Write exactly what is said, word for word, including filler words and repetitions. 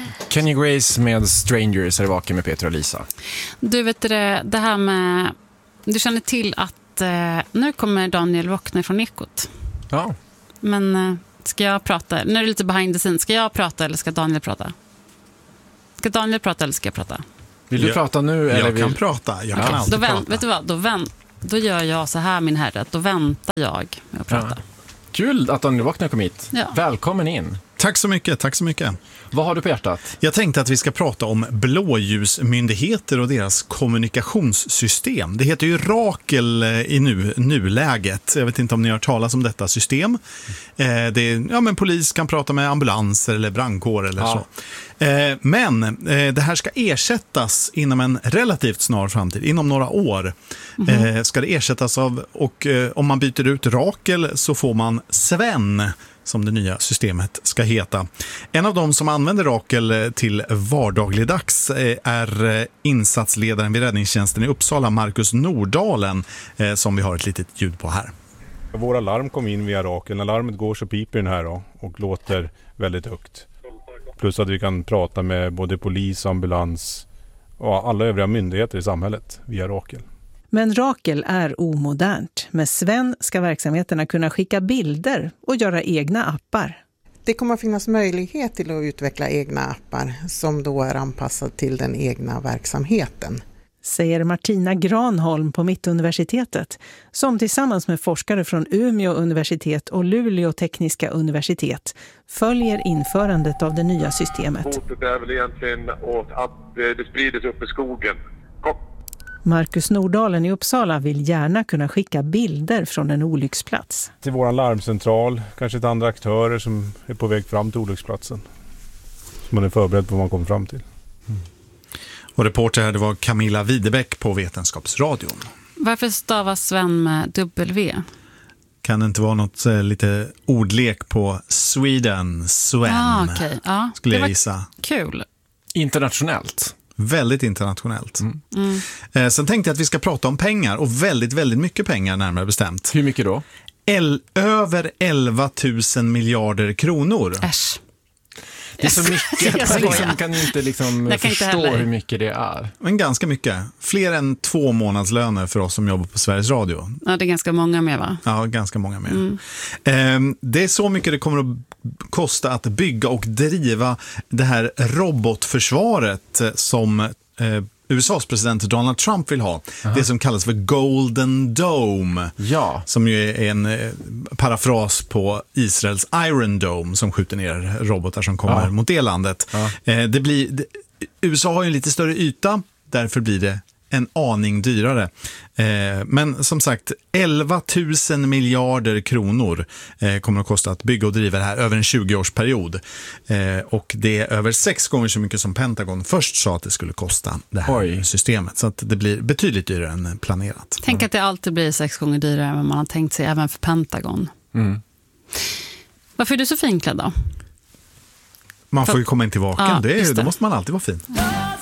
Kenny Grace med Strangers är vaken med Peter och Lisa. Du vet det, det här med... Du känner till att eh, nu kommer Daniel Wockner från Ekot. Ja. Men eh, ska jag prata? Nu är det lite behind the scenes. Ska jag prata eller ska Daniel prata? Ska Daniel prata eller ska jag prata? Vill du jag, prata nu? Eller jag vill... kan prata. Jag ja. kan alltid då vänt, prata. Vet du vad? Då, vänt, då gör jag så här, min herre. Då väntar jag med att prata. Ja. Kul att Daniel Wockner kom hit. Ja. Välkommen in. Tack så mycket, tack så mycket. Vad har du på hjärtat? Jag tänkte att vi ska prata om blåljusmyndigheter och deras kommunikationssystem. Det heter ju Rakel i nu, nuläget. Jag vet inte om ni har hört talas om detta system. Eh, det är, ja, men polis kan prata med ambulanser eller brandkår eller ja. så. Eh, men eh, det här ska ersättas inom en relativt snar framtid, inom några år. Mm-hmm. Eh, ska det ersättas av, och eh, om man byter ut Rakel så får man Sven, som det nya systemet ska heta. En av dem som använder Rakel till vardagligdags är insatsledaren vid räddningstjänsten i Uppsala, Marcus Nordalen, som vi har ett litet ljud på här. Våra larm kom in via Rakel. När larmet går så piper den här då, och låter väldigt högt. Plus att vi kan prata med både polis, ambulans och alla övriga myndigheter i samhället via Rakel. Men Rakel är omodernt. Med Sven ska verksamheterna kunna skicka bilder och göra egna appar. Det kommer att finnas möjlighet till att utveckla egna appar som då är anpassade till den egna verksamheten. Säger Martina Granholm på Mittuniversitetet, som tillsammans med forskare från Umeå universitet och Luleå tekniska universitet följer införandet av det nya systemet. Hotet är väl egentligen åt att det sprids upp i skogen. Kom. Marcus Nordalen i Uppsala vill gärna kunna skicka bilder från en olycksplats. Till vår larmcentral, kanske till andra aktörer som är på väg fram till olycksplatsen. Så man är förberedd på vad man kommer fram till. Mm. Och reporter här, det var Camilla Widebäck på Vetenskapsradion. Varför stavas Sven med W? Kan det inte vara något eh, lite ordlek på Sweden, Sven? Ah, okay. Ja, skulle det jag var gissa. Kul. Internationellt. Väldigt internationellt. Mm. Mm. Eh, sen tänkte jag att vi ska prata om pengar, och väldigt, väldigt mycket pengar närmare bestämt. Hur mycket då? El- över elva tusen miljarder kronor. Äsch. Det är så mycket att man liksom kan inte liksom kan förstå inte hur mycket det är. Men ganska mycket. Fler än två månadslöner för oss som jobbar på Sveriges Radio. Ja, det är ganska många med, va? Ja, ganska många mer. Mm. Eh, det är så mycket det kommer att kosta att bygga och driva det här robotförsvaret som eh, U S A:s president Donald Trump vill ha. Aha. Det som kallas för Golden Dome. Ja. Som ju är en eh, parafras på Israels Iron Dome som skjuter ner robotar som kommer ja. mot det landet. Ja. Eh, det blir, det, U S A har ju en lite större yta, därför blir det en aning dyrare. Eh, men som sagt, elva tusen miljarder kronor eh, kommer att kosta att bygga och driva det här över en tjugo-årsperiod. Eh, och det är över sex gånger så mycket som Pentagon först sa att det skulle kosta det här Oj. systemet. Så att det blir betydligt dyrare än planerat. Tänk att det alltid blir sex gånger dyrare än man har tänkt sig, även för Pentagon. Mm. Varför är du så finklädd då? Man får ju komma in till vaken. Ja, det, är, det. Då måste man alltid vara fin.